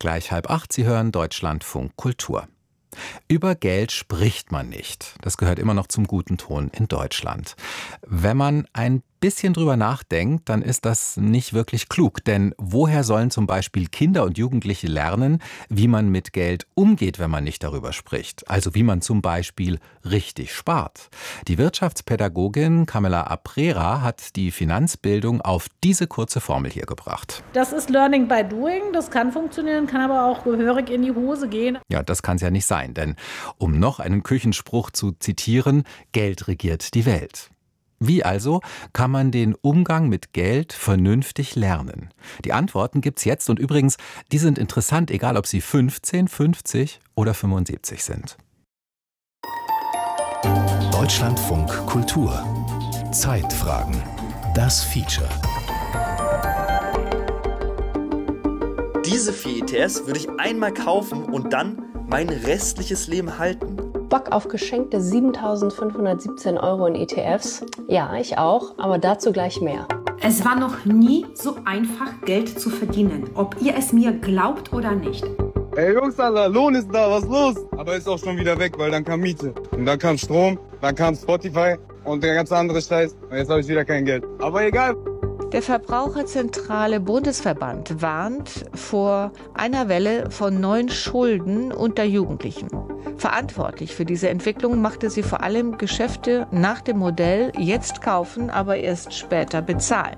Gleich 7:30, Sie hören Deutschlandfunk Kultur. Über Geld spricht man nicht. Das gehört immer noch zum guten Ton in Deutschland. Wenn man ein bisschen drüber nachdenkt, dann ist das nicht wirklich klug. Denn woher sollen zum Beispiel Kinder und Jugendliche lernen, wie man mit Geld umgeht, wenn man nicht darüber spricht? Also wie man zum Beispiel richtig spart. Die Wirtschaftspädagogin Carmela Abrera hat die Finanzbildung auf diese kurze Formel hier gebracht. Das ist Learning by Doing. Das kann funktionieren, kann aber auch gehörig in die Hose gehen. Ja, das kann es ja nicht sein. Denn um noch einen Küchenspruch zu zitieren, Geld regiert die Welt. Wie also kann man den Umgang mit Geld vernünftig lernen? Die Antworten gibt's jetzt und übrigens, die sind interessant, egal ob sie 15, 50 oder 75 sind. Deutschlandfunk Kultur. Zeitfragen. Das Feature. Diese 4 ETFs würde ich einmal kaufen und dann mein restliches Leben halten. Bock auf geschenkte 7.517 € in ETFs? Ja, ich auch, aber dazu gleich mehr. Es war noch nie so einfach, Geld zu verdienen, ob ihr es mir glaubt oder nicht. Ey Jungs, Alter, Lohn ist da, was los? Aber ist auch schon wieder weg, weil dann kam Miete. Und dann kam Strom, dann kam Spotify und der ganze andere Scheiß. Und jetzt habe ich wieder kein Geld. Aber egal. Der Verbraucherzentrale Bundesverband warnt vor einer Welle von neuen Schulden unter Jugendlichen. Verantwortlich für diese Entwicklung machte sie vor allem Geschäfte nach dem Modell jetzt kaufen, aber erst später bezahlen.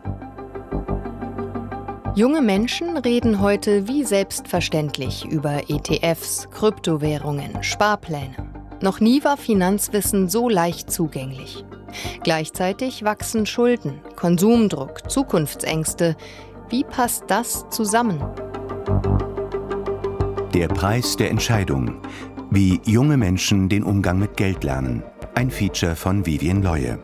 Junge Menschen reden heute wie selbstverständlich über ETFs, Kryptowährungen, Sparpläne. Noch nie war Finanzwissen so leicht zugänglich. Gleichzeitig wachsen Schulden, Konsumdruck, Zukunftsängste. Wie passt das zusammen? Der Preis der Entscheidung. Wie junge Menschen den Umgang mit Geld lernen. Ein Feature von Vivien Leue.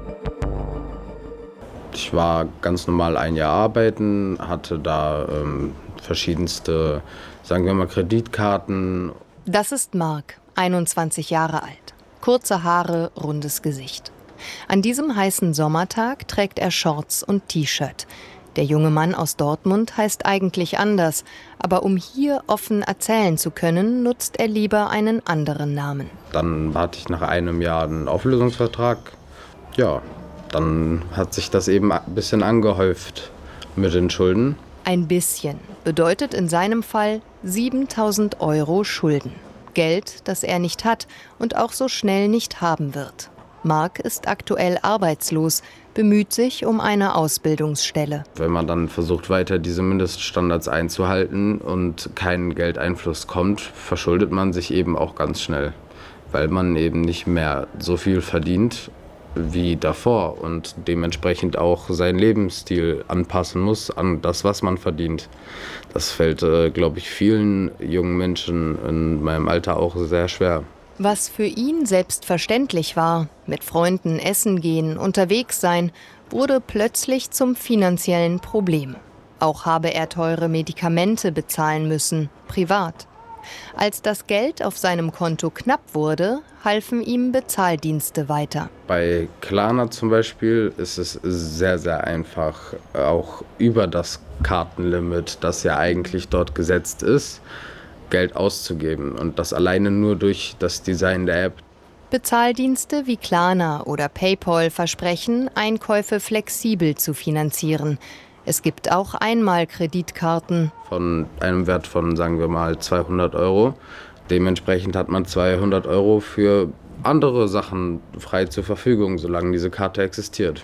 Ich war ganz normal ein Jahr arbeiten, hatte da verschiedenste, sagen wir mal, Kreditkarten. Das ist Marc, 21 Jahre alt. Kurze Haare, rundes Gesicht. An diesem heißen Sommertag trägt er Shorts und T-Shirt. Der junge Mann aus Dortmund heißt eigentlich anders, aber um hier offen erzählen zu können, nutzt er lieber einen anderen Namen. Dann hatte ich nach einem Jahr einen Auflösungsvertrag. Ja, dann hat sich das eben ein bisschen angehäuft mit den Schulden. Ein bisschen bedeutet in seinem Fall 7.000 € Schulden. Geld, das er nicht hat und auch so schnell nicht haben wird. Marc ist aktuell arbeitslos, bemüht sich um eine Ausbildungsstelle. Wenn man dann versucht, weiter diese Mindeststandards einzuhalten und kein Geldeinfluss kommt, verschuldet man sich eben auch ganz schnell, weil man eben nicht mehr so viel verdient wie davor und dementsprechend auch seinen Lebensstil anpassen muss an das, was man verdient. Das fällt, glaube ich, vielen jungen Menschen in meinem Alter auch sehr schwer. Was für ihn selbstverständlich war, mit Freunden essen gehen, unterwegs sein, wurde plötzlich zum finanziellen Problem. Auch habe er teure Medikamente bezahlen müssen, privat. Als das Geld auf seinem Konto knapp wurde, halfen ihm Bezahldienste weiter. Bei Klarna zum Beispiel ist es sehr, sehr einfach, auch über das Kartenlimit, das ja eigentlich dort gesetzt ist, Geld auszugeben. Und das alleine nur durch das Design der App. Bezahldienste wie Klarna oder PayPal versprechen, Einkäufe flexibel zu finanzieren. Es gibt auch Einmalkreditkarten. Von einem Wert von, sagen wir mal, 200 €. Dementsprechend hat man 200 € für andere Sachen frei zur Verfügung, solange diese Karte existiert.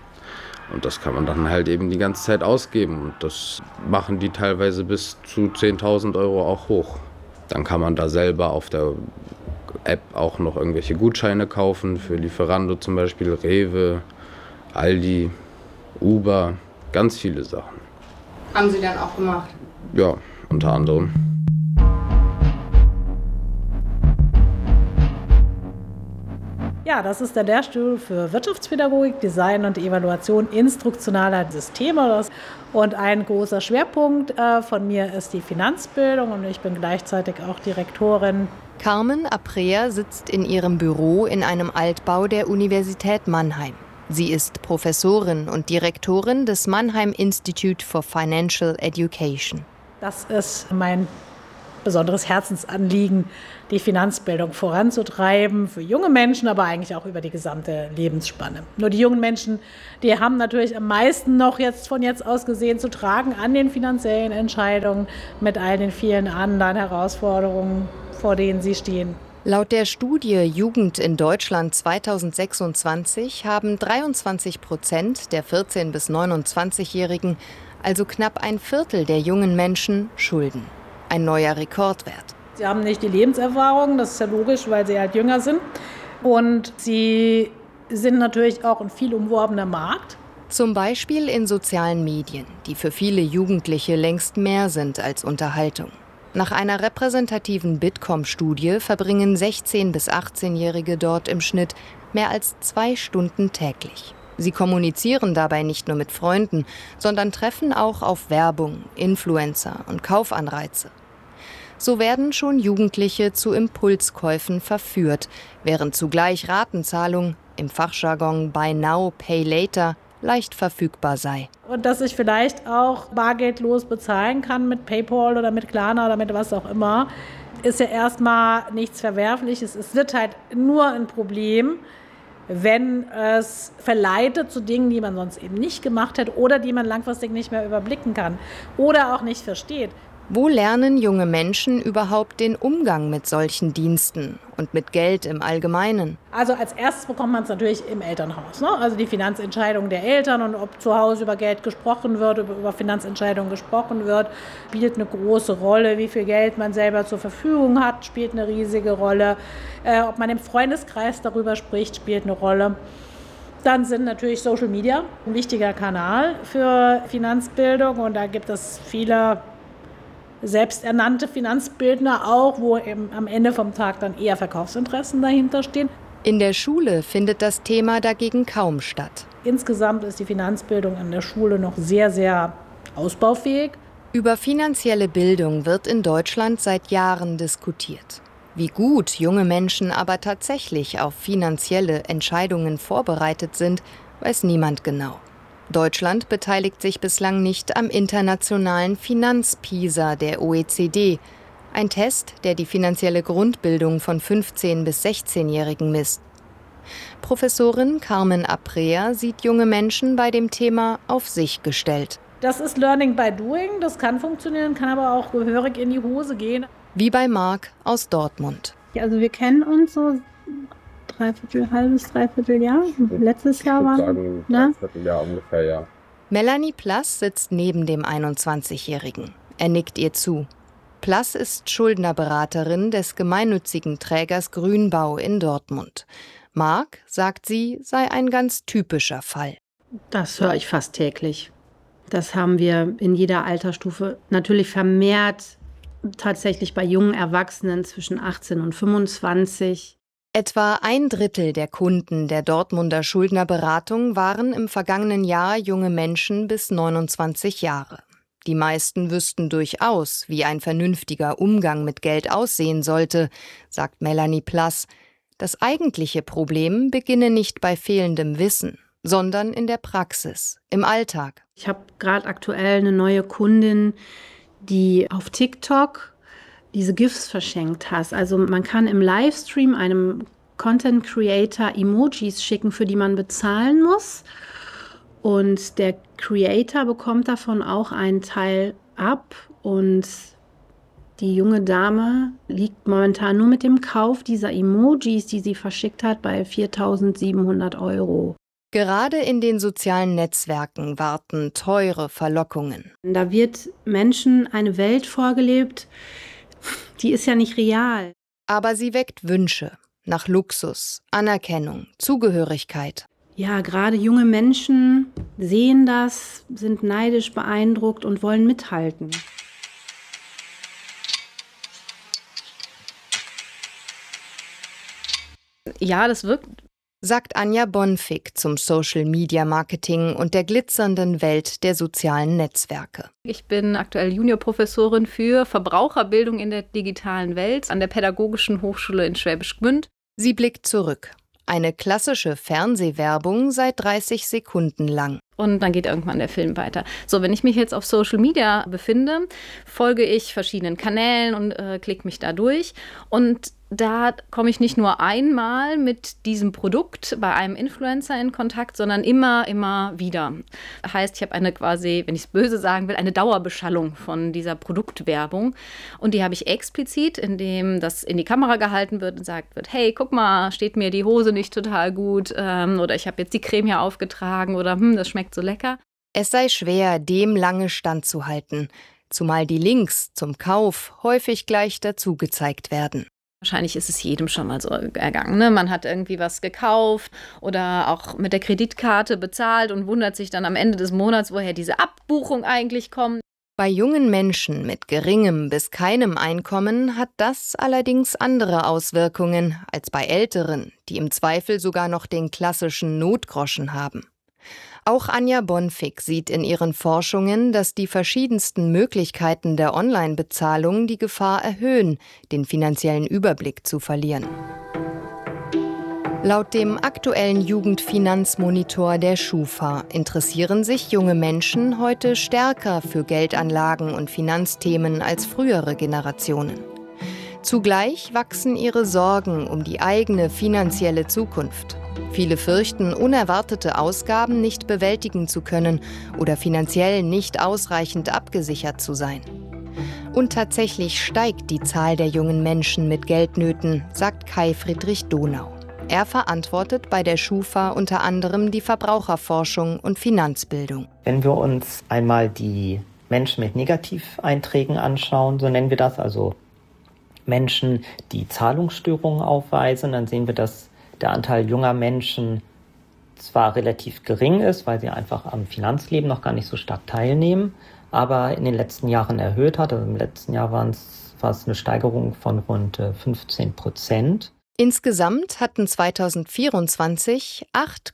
Und das kann man dann halt eben die ganze Zeit ausgeben. Und das machen die teilweise bis zu 10.000 € auch hoch. Dann kann man da selber auf der App auch noch irgendwelche Gutscheine kaufen, für Lieferando zum Beispiel, Rewe, Aldi, Uber, ganz viele Sachen. Haben Sie dann auch gemacht? Ja, unter anderem. Ja, das ist der Lehrstuhl für Wirtschaftspädagogik, Design und Evaluation instruktionaler Systeme. Und ein großer Schwerpunkt von mir ist die Finanzbildung und ich bin gleichzeitig auch Direktorin. Carmen Aprea sitzt in ihrem Büro in einem Altbau der Universität Mannheim. Sie ist Professorin und Direktorin des Mannheim Institute for Financial Education. Das ist mein besonderes Herzensanliegen, die Finanzbildung voranzutreiben für junge Menschen, aber eigentlich auch über die gesamte Lebensspanne. Nur die jungen Menschen, die haben natürlich am meisten noch von jetzt aus gesehen zu tragen an den finanziellen Entscheidungen mit all den vielen anderen Herausforderungen, vor denen sie stehen. Laut der Studie Jugend in Deutschland 2026 haben 23% der 14- bis 29-Jährigen, also knapp ein Viertel der jungen Menschen, Schulden. Ein neuer Rekordwert. Sie haben nicht die Lebenserfahrung, das ist ja logisch, weil sie halt jünger sind. Und sie sind natürlich auch ein viel umworbener Markt. Zum Beispiel in sozialen Medien, die für viele Jugendliche längst mehr sind als Unterhaltung. Nach einer repräsentativen Bitkom-Studie verbringen 16- bis 18-Jährige dort im Schnitt mehr als 2 Stunden täglich. Sie kommunizieren dabei nicht nur mit Freunden, sondern treffen auch auf Werbung, Influencer und Kaufanreize. So werden schon Jugendliche zu Impulskäufen verführt, während zugleich Ratenzahlung, im Fachjargon Buy Now, Pay Later, leicht verfügbar sei. Und dass ich vielleicht auch bargeldlos bezahlen kann mit PayPal oder mit Klarna oder mit was auch immer, ist ja erstmal nichts Verwerfliches. Es wird halt nur ein Problem, wenn es verleitet zu Dingen, die man sonst eben nicht gemacht hat oder die man langfristig nicht mehr überblicken kann oder auch nicht versteht. Wo lernen junge Menschen überhaupt den Umgang mit solchen Diensten und mit Geld im Allgemeinen? Also als erstes bekommt man es natürlich im Elternhaus, ne? Also die Finanzentscheidungen der Eltern und ob zu Hause über Geld gesprochen wird, über Finanzentscheidungen gesprochen wird, spielt eine große Rolle. Wie viel Geld man selber zur Verfügung hat, spielt eine riesige Rolle. Ob man im Freundeskreis darüber spricht, spielt eine Rolle. Dann sind natürlich Social Media ein wichtiger Kanal für Finanzbildung und da gibt es viele selbsternannte Finanzbildner auch, wo eben am Ende vom Tag dann eher Verkaufsinteressen dahinter stehen. In der Schule findet das Thema dagegen kaum statt. Insgesamt ist die Finanzbildung an der Schule noch sehr, sehr ausbaufähig. Über finanzielle Bildung wird in Deutschland seit Jahren diskutiert. Wie gut junge Menschen aber tatsächlich auf finanzielle Entscheidungen vorbereitet sind, weiß niemand genau. Deutschland beteiligt sich bislang nicht am internationalen Finanz-PISA der OECD, ein Test, der die finanzielle Grundbildung von 15- bis 16-Jährigen misst. Professorin Carmen Aprea sieht junge Menschen bei dem Thema auf sich gestellt. Das ist Learning by Doing, das kann funktionieren, kann aber auch gehörig in die Hose gehen. Wie bei Marc aus Dortmund. Also wir kennen uns so halbes, dreiviertel Jahr. Letztes Jahr war sagen, Dreivierteljahr ungefähr, ja. Melanie Plass sitzt neben dem 21-Jährigen. Er nickt ihr zu. Plass ist Schuldnerberaterin des gemeinnützigen Trägers Grünbau in Dortmund. Marc, sagt sie, sei ein ganz typischer Fall. Das höre ich fast täglich. Das haben wir in jeder Altersstufe natürlich vermehrt, tatsächlich bei jungen Erwachsenen zwischen 18 und 25. Etwa 1/3 der Kunden der Dortmunder Schuldnerberatung waren im vergangenen Jahr junge Menschen bis 29 Jahre. Die meisten wüssten durchaus, wie ein vernünftiger Umgang mit Geld aussehen sollte, sagt Melanie Plass. Das eigentliche Problem beginne nicht bei fehlendem Wissen, sondern in der Praxis, im Alltag. Ich habe gerade aktuell eine neue Kundin, die auf TikTok diese GIFs verschenkt hat. Also man kann im Livestream einem Content Creator Emojis schicken, für die man bezahlen muss. Und der Creator bekommt davon auch einen Teil ab. Und die junge Dame liegt momentan nur mit dem Kauf dieser Emojis, die sie verschickt hat, bei 4.700 €. Gerade in den sozialen Netzwerken warten teure Verlockungen. Da wird Menschen eine Welt vorgelebt, die ist ja nicht real. Aber sie weckt Wünsche nach Luxus, Anerkennung, Zugehörigkeit. Ja, gerade junge Menschen sehen das, sind neidisch, beeindruckt und wollen mithalten. Ja, das wirkt, sagt Anja Bonfig zum Social-Media-Marketing und der glitzernden Welt der sozialen Netzwerke. Ich bin aktuell Juniorprofessorin für Verbraucherbildung in der digitalen Welt an der Pädagogischen Hochschule in Schwäbisch Gmünd. Sie blickt zurück. Eine klassische Fernsehwerbung sei 30 Sekunden lang. Und dann geht irgendwann der Film weiter. So, wenn ich mich jetzt auf Social Media befinde, folge ich verschiedenen Kanälen und klicke mich da durch. Und da komme ich nicht nur einmal mit diesem Produkt bei einem Influencer in Kontakt, sondern immer wieder. Das heißt, ich habe eine quasi, wenn ich es böse sagen will, eine Dauerbeschallung von dieser Produktwerbung. Und die habe ich explizit, indem das in die Kamera gehalten wird und gesagt wird, hey, guck mal, steht mir die Hose nicht total gut oder ich habe jetzt die Creme hier aufgetragen oder das schmeckt so lecker. Es sei schwer, dem lange standzuhalten, zumal die Links zum Kauf häufig gleich dazu gezeigt werden. Wahrscheinlich ist es jedem schon mal so ergangen, ne? Man hat irgendwie was gekauft oder auch mit der Kreditkarte bezahlt und wundert sich dann am Ende des Monats, woher diese Abbuchung eigentlich kommt. Bei jungen Menschen mit geringem bis keinem Einkommen hat das allerdings andere Auswirkungen als bei Älteren, die im Zweifel sogar noch den klassischen Notgroschen haben. Auch Anja Bonfig sieht in ihren Forschungen, dass die verschiedensten Möglichkeiten der Online-Bezahlung die Gefahr erhöhen, den finanziellen Überblick zu verlieren. Laut dem aktuellen Jugendfinanzmonitor der Schufa interessieren sich junge Menschen heute stärker für Geldanlagen und Finanzthemen als frühere Generationen. Zugleich wachsen ihre Sorgen um die eigene finanzielle Zukunft. Viele fürchten, unerwartete Ausgaben nicht bewältigen zu können oder finanziell nicht ausreichend abgesichert zu sein. Und tatsächlich steigt die Zahl der jungen Menschen mit Geldnöten, sagt Kai Friedrich Donau. Er verantwortet bei der Schufa unter anderem die Verbraucherforschung und Finanzbildung. Wenn wir uns einmal die Menschen mit Negativeinträgen anschauen, so nennen wir das, also Menschen, die Zahlungsstörungen aufweisen, dann sehen wir, dass der Anteil junger Menschen zwar relativ gering ist, weil sie einfach am Finanzleben noch gar nicht so stark teilnehmen, aber in den letzten Jahren erhöht hat. Also im letzten Jahr war es eine Steigerung von rund 15%. Insgesamt hatten 2024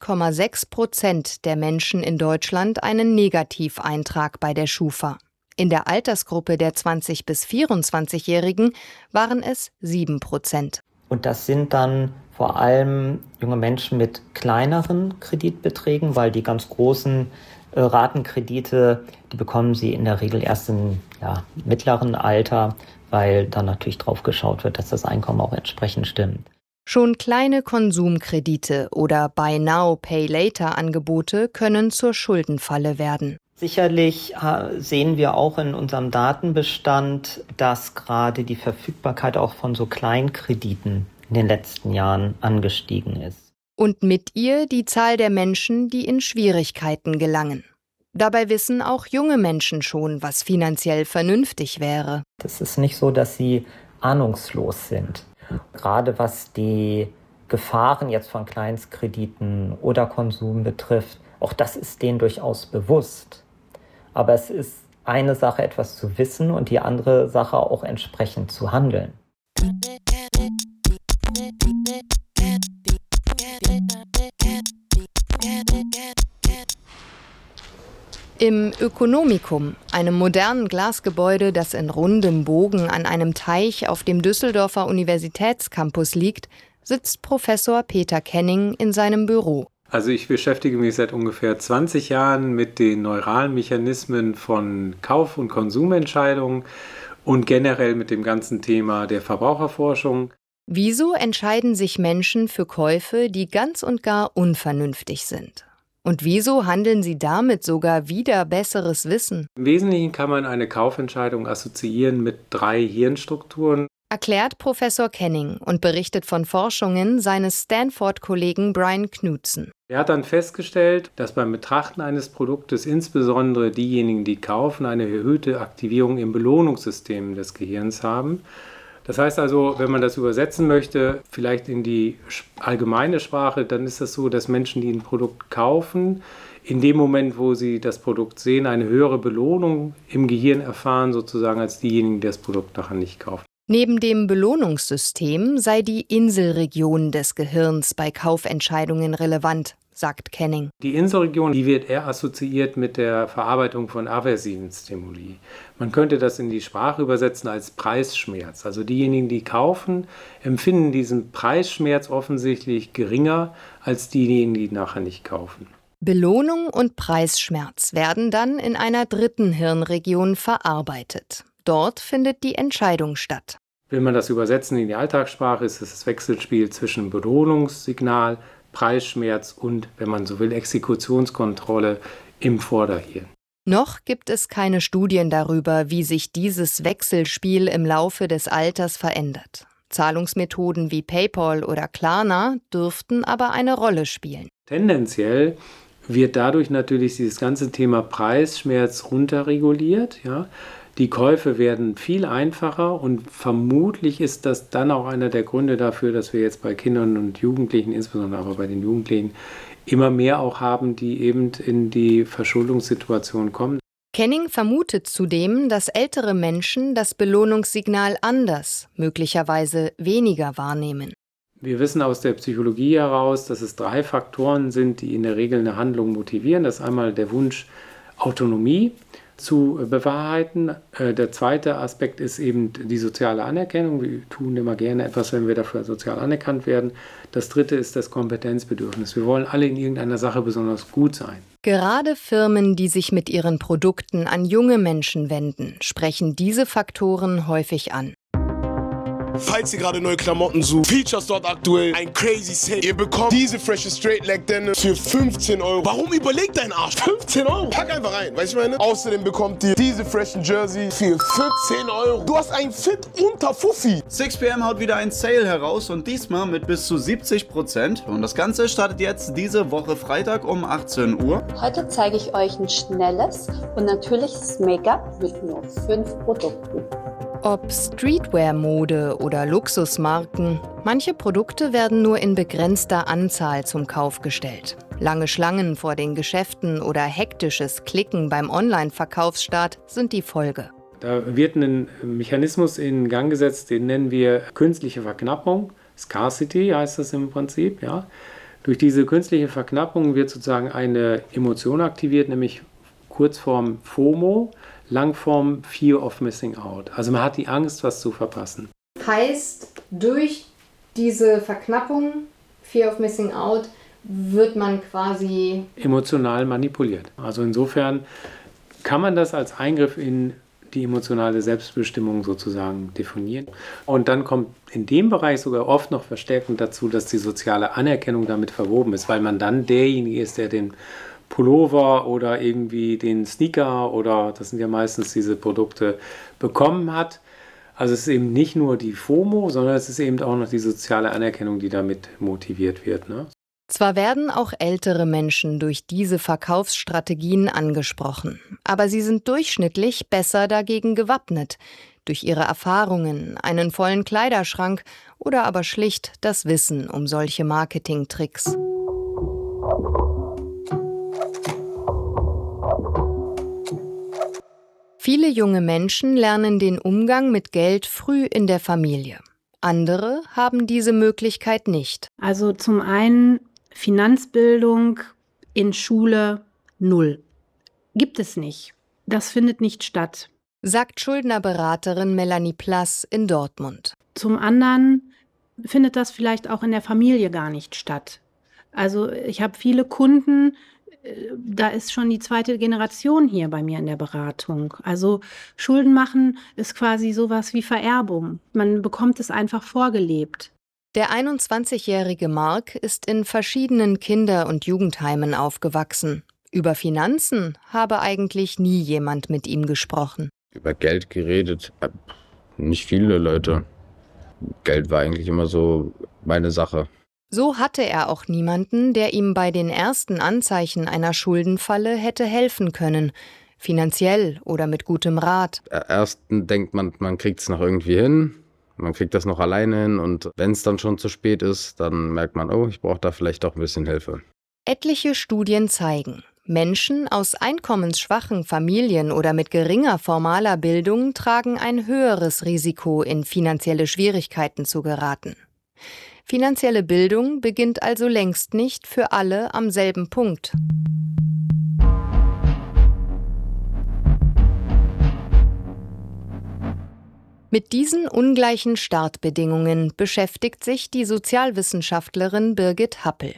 8,6% der Menschen in Deutschland einen Negativeintrag bei der Schufa. In der Altersgruppe der 20- bis 24-Jährigen waren es 7%. Und das sind dann vor allem junge Menschen mit kleineren Kreditbeträgen, weil die ganz großen Ratenkredite, die bekommen sie in der Regel erst im mittleren Alter, weil dann natürlich drauf geschaut wird, dass das Einkommen auch entsprechend stimmt. Schon kleine Konsumkredite oder Buy-Now-Pay-Later-Angebote können zur Schuldenfalle werden. Sicherlich sehen wir auch in unserem Datenbestand, dass gerade die Verfügbarkeit auch von so Kleinkrediten in den letzten Jahren angestiegen ist. Und mit ihr die Zahl der Menschen, die in Schwierigkeiten gelangen. Dabei wissen auch junge Menschen schon, was finanziell vernünftig wäre. Es ist nicht so, dass sie ahnungslos sind. Gerade was die Gefahren jetzt von Kleinstkrediten oder Konsum betrifft, auch das ist denen durchaus bewusst. Aber es ist eine Sache, etwas zu wissen und die andere Sache auch entsprechend zu handeln. Im Ökonomikum, einem modernen Glasgebäude, das in rundem Bogen an einem Teich auf dem Düsseldorfer Universitätscampus liegt, sitzt Professor Peter Kenning in seinem Büro. Also ich beschäftige mich seit ungefähr 20 Jahren mit den neuralen Mechanismen von Kauf- und Konsumentscheidungen und generell mit dem ganzen Thema der Verbraucherforschung. Wieso entscheiden sich Menschen für Käufe, die ganz und gar unvernünftig sind? Und wieso handeln sie damit sogar wider besseres Wissen? Im Wesentlichen kann man eine Kaufentscheidung assoziieren mit 3 Hirnstrukturen. Erklärt Professor Kenning und berichtet von Forschungen seines Stanford-Kollegen Brian Knudsen. Er hat dann festgestellt, dass beim Betrachten eines Produktes insbesondere diejenigen, die kaufen, eine erhöhte Aktivierung im Belohnungssystem des Gehirns haben. Das heißt also, wenn man das übersetzen möchte, vielleicht in die allgemeine Sprache, dann ist das so, dass Menschen, die ein Produkt kaufen, in dem Moment, wo sie das Produkt sehen, eine höhere Belohnung im Gehirn erfahren, sozusagen, als diejenigen, die das Produkt nachher nicht kaufen. Neben dem Belohnungssystem sei die Inselregion des Gehirns bei Kaufentscheidungen relevant, sagt Kenning. Die Inselregion, die wird eher assoziiert mit der Verarbeitung von aversiven Stimuli. Man könnte das in die Sprache übersetzen als Preisschmerz. Also diejenigen, die kaufen, empfinden diesen Preisschmerz offensichtlich geringer als diejenigen, die nachher nicht kaufen. Belohnung und Preisschmerz werden dann in einer dritten Hirnregion verarbeitet. Dort findet die Entscheidung statt. Will man das übersetzen in die Alltagssprache, ist es das Wechselspiel zwischen Belohnungssignal, Preisschmerz und, wenn man so will, Exekutionskontrolle im Vorderhirn. Noch gibt es keine Studien darüber, wie sich dieses Wechselspiel im Laufe des Alters verändert. Zahlungsmethoden wie PayPal oder Klarna dürften aber eine Rolle spielen. Tendenziell wird dadurch natürlich dieses ganze Thema Preisschmerz runterreguliert. Ja? Die Käufe werden viel einfacher und vermutlich ist das dann auch einer der Gründe dafür, dass wir jetzt bei Kindern und Jugendlichen, insbesondere aber bei den Jugendlichen, immer mehr auch haben, die eben in die Verschuldungssituation kommen. Kenning vermutet zudem, dass ältere Menschen das Belohnungssignal anders, möglicherweise weniger wahrnehmen. Wir wissen aus der Psychologie heraus, dass es 3 Faktoren sind, die in der Regel eine Handlung motivieren. Das ist einmal der Wunsch, Autonomie zu bewahrheiten. Der zweite Aspekt ist eben die soziale Anerkennung. Wir tun immer gerne etwas, wenn wir dafür sozial anerkannt werden. Das dritte ist das Kompetenzbedürfnis. Wir wollen alle in irgendeiner Sache besonders gut sein. Gerade Firmen, die sich mit ihren Produkten an junge Menschen wenden, sprechen diese Faktoren häufig an. Falls ihr gerade neue Klamotten sucht, Features dort aktuell ein crazy Sale. Ihr bekommt diese frische Straight Leg Denim für 15 €. Warum überlegt dein Arsch? 15 €? Pack einfach rein, weißt du, was ich meine? Außerdem bekommt ihr diese freshen Jersey für 14 €. Du hast ein Fit unter Fuffi. 6pm haut wieder ein Sale heraus und diesmal mit bis zu 70%. Und das Ganze startet jetzt diese Woche Freitag um 18 Uhr. Heute zeige ich euch ein schnelles und natürliches Make-up mit nur 5 Produkten. Ob Streetwear-Mode oder Luxusmarken, manche Produkte werden nur in begrenzter Anzahl zum Kauf gestellt. Lange Schlangen vor den Geschäften oder hektisches Klicken beim Online-Verkaufsstart sind die Folge. Da wird ein Mechanismus in Gang gesetzt, den nennen wir künstliche Verknappung. Scarcity heißt das im Prinzip. Ja. Durch diese künstliche Verknappung wird sozusagen eine Emotion aktiviert, nämlich Kurzform FOMO, Langform Fear of Missing Out. Also man hat die Angst, was zu verpassen. Heißt, durch diese Verknappung, Fear of Missing Out, wird man quasi emotional manipuliert. Also insofern kann man das als Eingriff in die emotionale Selbstbestimmung sozusagen definieren. Und dann kommt in dem Bereich sogar oft noch verstärkend dazu, dass die soziale Anerkennung damit verwoben ist, weil man dann derjenige ist, der den Pullover oder irgendwie den Sneaker oder das sind ja meistens diese Produkte bekommen hat. Also es ist eben nicht nur die FOMO, sondern es ist eben auch noch die soziale Anerkennung, die damit motiviert wird. Ne? Zwar werden auch ältere Menschen durch diese Verkaufsstrategien angesprochen, aber sie sind durchschnittlich besser dagegen gewappnet. Durch ihre Erfahrungen, einen vollen Kleiderschrank oder aber schlicht das Wissen um solche Marketingtricks. Viele junge Menschen lernen den Umgang mit Geld früh in der Familie. Andere haben diese Möglichkeit nicht. Also zum einen Finanzbildung in Schule 0. Gibt es nicht. Das findet nicht statt. Sagt Schuldnerberaterin Melanie Plass in Dortmund. Zum anderen findet das vielleicht auch in der Familie gar nicht statt. Also ich habe viele Kunden, da ist schon die 2. Generation hier bei mir in der Beratung. Also Schulden machen ist quasi sowas wie Vererbung. Man bekommt es einfach vorgelebt. Der 21-jährige Mark ist in verschiedenen Kinder- und Jugendheimen aufgewachsen. Über Finanzen habe eigentlich nie jemand mit ihm gesprochen. Über Geld geredet, nicht viele Leute. Geld war eigentlich immer so meine Sache. So hatte er auch niemanden, der ihm bei den ersten Anzeichen einer Schuldenfalle hätte helfen können, finanziell oder mit gutem Rat. Erst denkt man, man kriegt es noch irgendwie hin, man kriegt das noch alleine hin und wenn es dann schon zu spät ist, dann merkt man, oh, ich brauche da vielleicht doch ein bisschen Hilfe. Etliche Studien zeigen, Menschen aus einkommensschwachen Familien oder mit geringer formaler Bildung tragen ein höheres Risiko, in finanzielle Schwierigkeiten zu geraten. Finanzielle Bildung beginnt also längst nicht für alle am selben Punkt. Mit diesen ungleichen Startbedingungen beschäftigt sich die Sozialwissenschaftlerin Birgit Happel.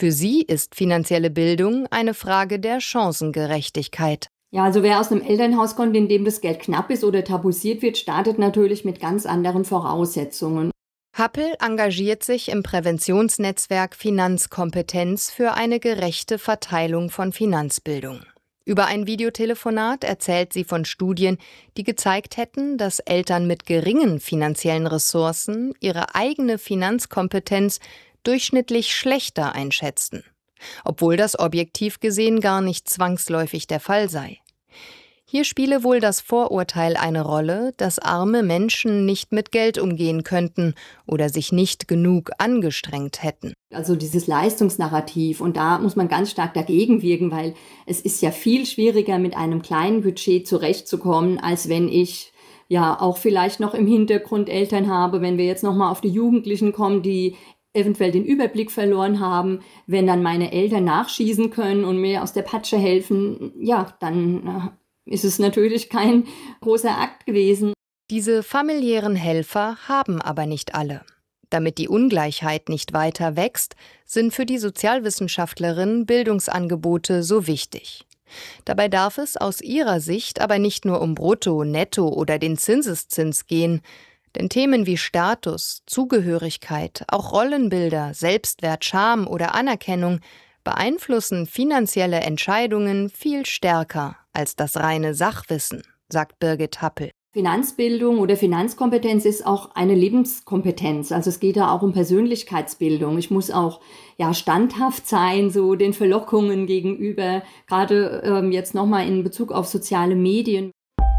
Für sie ist finanzielle Bildung eine Frage der Chancengerechtigkeit. Ja, also wer aus einem Elternhaus kommt, in dem das Geld knapp ist oder tabuisiert wird, startet natürlich mit ganz anderen Voraussetzungen. Happel engagiert sich im Präventionsnetzwerk Finanzkompetenz für eine gerechte Verteilung von Finanzbildung. Über ein Videotelefonat erzählt sie von Studien, die gezeigt hätten, dass Eltern mit geringen finanziellen Ressourcen ihre eigene Finanzkompetenz durchschnittlich schlechter einschätzten, obwohl das objektiv gesehen gar nicht zwangsläufig der Fall sei. Hier spiele wohl das Vorurteil eine Rolle, dass arme Menschen nicht mit Geld umgehen könnten oder sich nicht genug angestrengt hätten. Also dieses Leistungsnarrativ, und da muss man ganz stark dagegen wirken, weil es ist ja viel schwieriger, mit einem kleinen Budget zurechtzukommen, als wenn ich ja auch vielleicht noch im Hintergrund Eltern habe, wenn wir jetzt nochmal auf die Jugendlichen kommen, die eventuell den Überblick verloren haben, wenn dann meine Eltern nachschießen können und mir aus der Patsche helfen, ja, dann ist es natürlich kein großer Akt gewesen. Diese familiären Helfer haben aber nicht alle. Damit die Ungleichheit nicht weiter wächst, sind für die Sozialwissenschaftlerin Bildungsangebote so wichtig. Dabei darf es aus ihrer Sicht aber nicht nur um Brutto, Netto oder den Zinseszins gehen, denn Themen wie Status, Zugehörigkeit, auch Rollenbilder, Selbstwert, Scham oder Anerkennung beeinflussen finanzielle Entscheidungen viel stärker als das reine Sachwissen, sagt Birgit Happel. Finanzbildung oder Finanzkompetenz ist auch eine Lebenskompetenz. Also es geht da auch um Persönlichkeitsbildung. Ich muss auch standhaft sein, so den Verlockungen gegenüber, gerade jetzt nochmal in Bezug auf soziale Medien.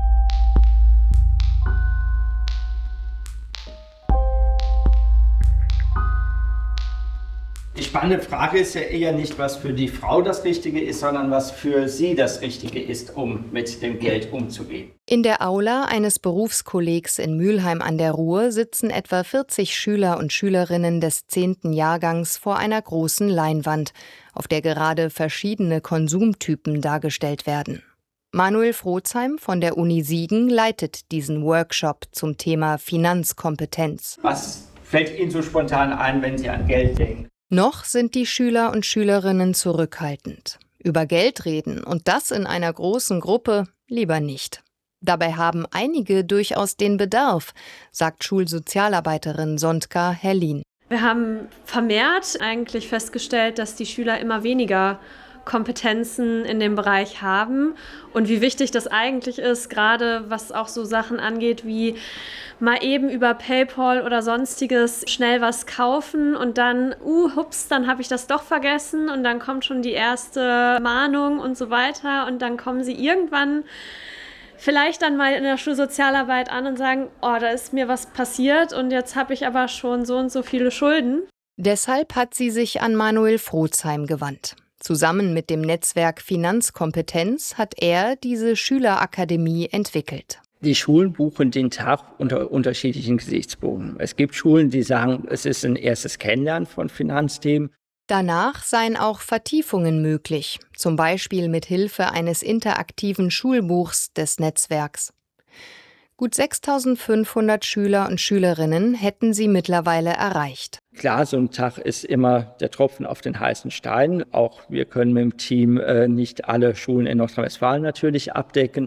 Die spannende Frage ist ja eher nicht, was für die Frau das Richtige ist, sondern was für sie das Richtige ist, um mit dem Geld umzugehen. In der Aula eines Berufskollegs in Mülheim an der Ruhr sitzen etwa 40 Schüler und Schülerinnen des 10. Jahrgangs vor einer großen Leinwand, auf der gerade verschiedene Konsumtypen dargestellt werden. Manuel Frozheim von der Uni Siegen leitet diesen Workshop zum Thema Finanzkompetenz. Was fällt Ihnen so spontan ein, wenn Sie an Geld denken? Noch sind die Schüler und Schülerinnen zurückhaltend. Über Geld reden, und das in einer großen Gruppe, lieber nicht. Dabei haben einige durchaus den Bedarf, sagt Schulsozialarbeiterin Sondka Herlin. Wir haben vermehrt eigentlich festgestellt, dass die Schüler immer weniger Kompetenzen in dem Bereich haben und wie wichtig das eigentlich ist, gerade was auch so Sachen angeht wie mal eben über PayPal oder sonstiges schnell was kaufen und dann, hups, dann habe ich das doch vergessen und dann kommt schon die erste Mahnung und so weiter und dann kommen sie irgendwann vielleicht dann mal in der Schulsozialarbeit an und sagen, da ist mir was passiert und jetzt habe ich aber schon so und so viele Schulden. Deshalb hat sie sich an Manuel Frozheim gewandt. Zusammen mit dem Netzwerk Finanzkompetenz hat er diese Schülerakademie entwickelt. Die Schulen buchen den Tag unter unterschiedlichen Gesichtspunkten. Es gibt Schulen, die sagen, es ist ein erstes Kennenlernen von Finanzthemen. Danach seien auch Vertiefungen möglich, zum Beispiel mit Hilfe eines interaktiven Schulbuchs des Netzwerks. Gut 6.500 Schüler und Schülerinnen hätten sie mittlerweile erreicht. Klar, so ein Tag ist immer der Tropfen auf den heißen Stein. Auch wir können mit dem Team nicht alle Schulen in Nordrhein-Westfalen natürlich abdecken.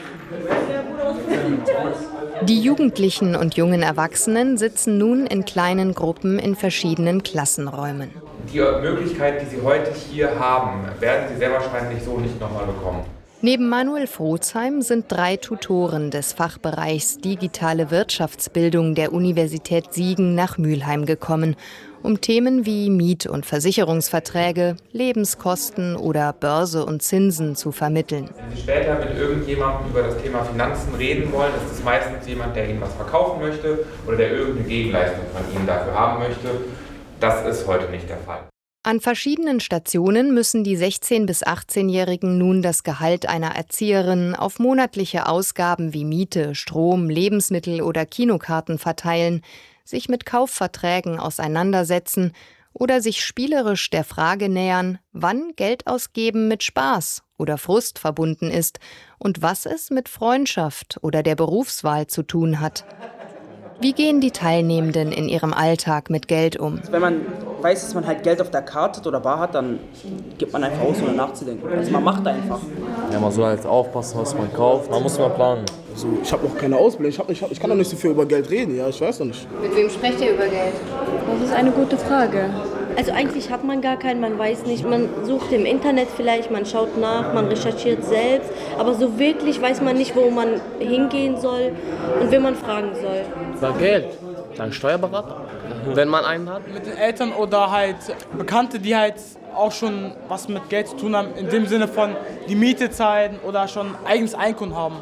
Die Jugendlichen und jungen Erwachsenen sitzen nun in kleinen Gruppen in verschiedenen Klassenräumen. Die Möglichkeit, die Sie heute hier haben, werden Sie sehr wahrscheinlich so nicht nochmal bekommen. Neben Manuel Frozheim sind 3 Tutoren des Fachbereichs Digitale Wirtschaftsbildung der Universität Siegen nach Mülheim gekommen, um Themen wie Miet- und Versicherungsverträge, Lebenskosten oder Börse und Zinsen zu vermitteln. Wenn Sie später mit irgendjemandem über das Thema Finanzen reden wollen, ist es meistens jemand, der Ihnen was verkaufen möchte oder der irgendeine Gegenleistung von Ihnen dafür haben möchte. Das ist heute nicht der Fall. An verschiedenen Stationen müssen die 16- bis 18-Jährigen nun das Gehalt einer Erzieherin auf monatliche Ausgaben wie Miete, Strom, Lebensmittel oder Kinokarten verteilen, sich mit Kaufverträgen auseinandersetzen oder sich spielerisch der Frage nähern, wann Geld ausgeben mit Spaß oder Frust verbunden ist und was es mit Freundschaft oder der Berufswahl zu tun hat. Wie gehen die Teilnehmenden in ihrem Alltag mit Geld um? Wenn man weiß, dass man halt Geld auf der Karte hat oder bar hat, dann gibt man einfach aus, ohne nachzudenken. Also man macht einfach. Ja, man soll halt aufpassen, was man kauft. Man muss mal planen. Also ich habe noch keine Ausbildung, ich kann noch nicht so viel über Geld reden, ja, ich weiß noch nicht. Mit wem sprecht ihr über Geld? Das ist eine gute Frage. Also eigentlich hat man gar keinen, man weiß nicht, man sucht im Internet vielleicht, man schaut nach, man recherchiert selbst, aber so wirklich weiß man nicht, wo man hingehen soll und wen man fragen soll. Über Geld, dann Steuerberater, wenn man einen hat. Mit den Eltern oder halt Bekannte, die halt auch schon was mit Geld zu tun haben, in dem Sinne von die Miete zahlen oder schon eigenes Einkommen haben.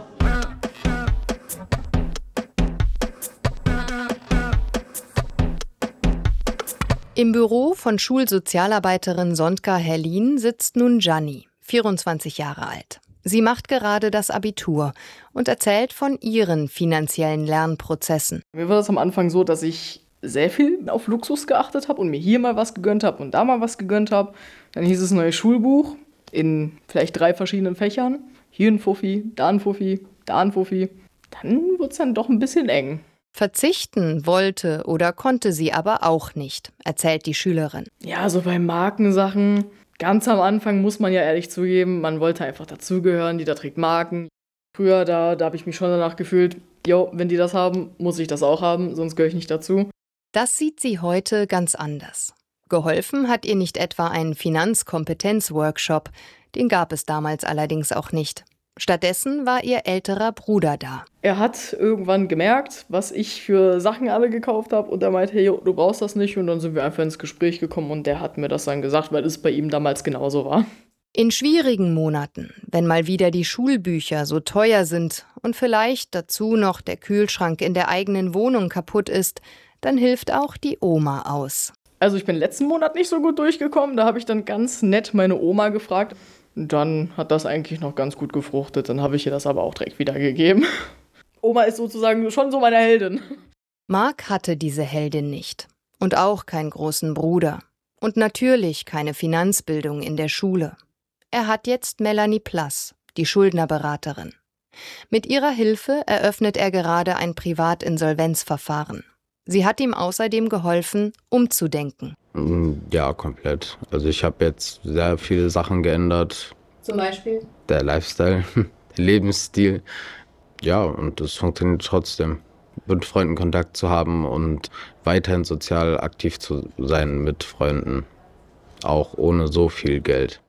Im Büro von Schulsozialarbeiterin Sondka Herlin sitzt nun Gianni, 24 Jahre alt. Sie macht gerade das Abitur und erzählt von ihren finanziellen Lernprozessen. Mir war das am Anfang so, dass ich sehr viel auf Luxus geachtet habe und mir hier mal was gegönnt habe und da mal was gegönnt habe. Dann hieß es neues Schulbuch in vielleicht 3 verschiedenen Fächern. Hier ein Fuffi, da ein Fuffi, da ein Fuffi. Dann wurde es dann doch ein bisschen eng. Verzichten wollte oder konnte sie aber auch nicht, erzählt die Schülerin. Ja, so bei Markensachen, ganz am Anfang muss man ja ehrlich zugeben, man wollte einfach dazugehören, die da trägt Marken. Früher, da habe ich mich schon danach gefühlt, wenn die das haben, muss ich das auch haben, sonst gehöre ich nicht dazu. Das sieht sie heute ganz anders. Geholfen hat ihr nicht etwa ein Finanzkompetenz-Workshop, den gab es damals allerdings auch nicht. Stattdessen war ihr älterer Bruder da. Er hat irgendwann gemerkt, was ich für Sachen alle gekauft habe und er meinte, hey, du brauchst das nicht. Und dann sind wir einfach ins Gespräch gekommen und der hat mir das dann gesagt, weil es bei ihm damals genauso war. In schwierigen Monaten, wenn mal wieder die Schulbücher so teuer sind und vielleicht dazu noch der Kühlschrank in der eigenen Wohnung kaputt ist, dann hilft auch die Oma aus. Also ich bin letzten Monat nicht so gut durchgekommen, da habe ich dann ganz nett meine Oma gefragt. Dann hat das eigentlich noch ganz gut gefruchtet, dann habe ich ihr das aber auch direkt wiedergegeben. Oma ist sozusagen schon so meine Heldin. Marc hatte diese Heldin nicht und auch keinen großen Bruder und natürlich keine Finanzbildung in der Schule. Er hat jetzt Melanie Plass, die Schuldnerberaterin. Mit ihrer Hilfe eröffnet er gerade ein Privatinsolvenzverfahren. Sie hat ihm außerdem geholfen, umzudenken. Ja, komplett. Also ich habe jetzt sehr viele Sachen geändert. Zum Beispiel? Der Lifestyle, der Lebensstil. Ja, und es funktioniert trotzdem. Mit Freunden Kontakt zu haben und weiterhin sozial aktiv zu sein mit Freunden. Auch ohne so viel Geld.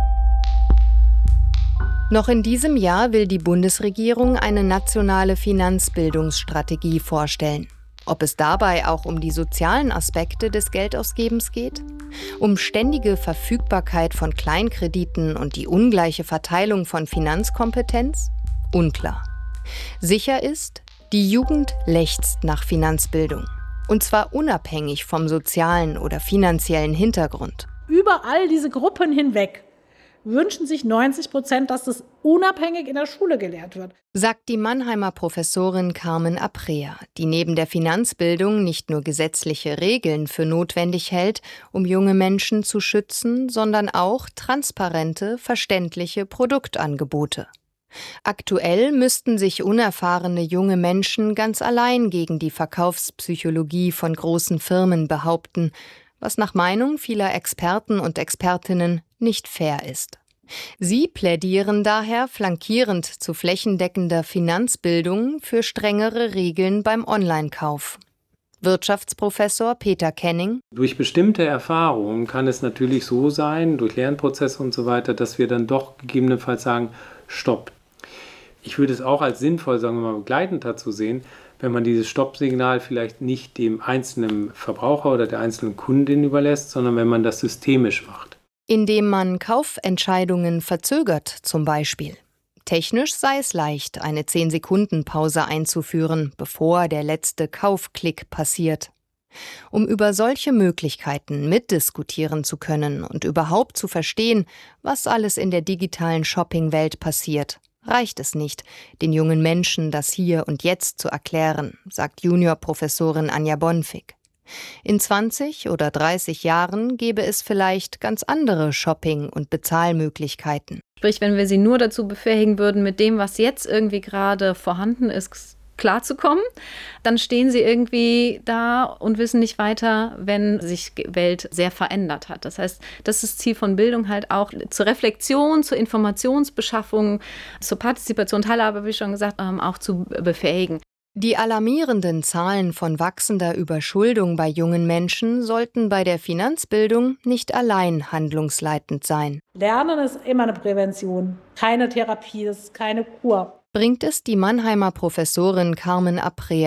Noch in diesem Jahr will die Bundesregierung eine nationale Finanzbildungsstrategie vorstellen. Ob es dabei auch um die sozialen Aspekte des Geldausgebens geht? Um ständige Verfügbarkeit von Kleinkrediten und die ungleiche Verteilung von Finanzkompetenz? Unklar. Sicher ist, die Jugend lechzt nach Finanzbildung. Und zwar unabhängig vom sozialen oder finanziellen Hintergrund. Über all diese Gruppen hinweg wünschen sich 90%, dass das unabhängig in der Schule gelehrt wird. Sagt die Mannheimer Professorin Carmen Aprea, die neben der Finanzbildung nicht nur gesetzliche Regeln für notwendig hält, um junge Menschen zu schützen, sondern auch transparente, verständliche Produktangebote. Aktuell müssten sich unerfahrene junge Menschen ganz allein gegen die Verkaufspsychologie von großen Firmen behaupten, was nach Meinung vieler Experten und Expertinnen nicht fair ist. Sie plädieren daher flankierend zu flächendeckender Finanzbildung für strengere Regeln beim Online-Kauf. Wirtschaftsprofessor Peter Kenning: Durch bestimmte Erfahrungen kann es natürlich so sein, durch Lernprozesse und so weiter, dass wir dann doch gegebenenfalls sagen, stopp. Ich würde es auch als sinnvoll, sagen wir mal, begleitend dazu sehen, wenn man dieses Stoppsignal vielleicht nicht dem einzelnen Verbraucher oder der einzelnen Kundin überlässt, sondern wenn man das systemisch macht. Indem man Kaufentscheidungen verzögert, zum Beispiel. Technisch sei es leicht, eine 10-Sekunden-Pause einzuführen, bevor der letzte Kaufklick passiert. Um über solche Möglichkeiten mitdiskutieren zu können und überhaupt zu verstehen, was alles in der digitalen Shopping-Welt passiert, reicht es nicht, den jungen Menschen das Hier und Jetzt zu erklären, sagt Juniorprofessorin Anja Bonfig. In 20 oder 30 Jahren gäbe es vielleicht ganz andere Shopping- und Bezahlmöglichkeiten. Sprich, wenn wir sie nur dazu befähigen würden, mit dem, was jetzt irgendwie gerade vorhanden ist, klarzukommen. Dann stehen sie irgendwie da und wissen nicht weiter, wenn sich die Welt sehr verändert hat. Das heißt, das ist Ziel von Bildung halt auch zur Reflexion, zur Informationsbeschaffung, zur Partizipation, Teilhabe, wie schon gesagt, auch zu befähigen. Die alarmierenden Zahlen von wachsender Überschuldung bei jungen Menschen sollten bei der Finanzbildung nicht allein handlungsleitend sein. Lernen ist immer eine Prävention, keine Therapie, ist keine Kur. Bringt es die Mannheimer Professorin Carmen Aprea